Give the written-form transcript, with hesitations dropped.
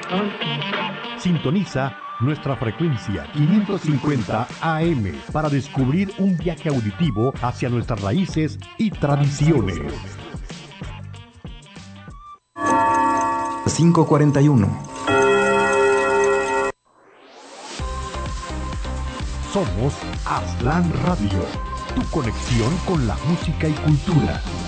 Sintoniza nuestra frecuencia 550 AM para descubrir un viaje auditivo hacia nuestras raíces y tradiciones. 541. Somos Aslan Radio, tu conexión con la música y cultura.